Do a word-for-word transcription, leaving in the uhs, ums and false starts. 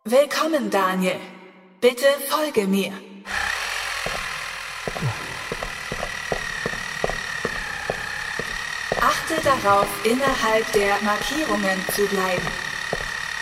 Willkommen, Daniel. Bitte folge mir. Achte darauf, innerhalb der Markierungen zu bleiben.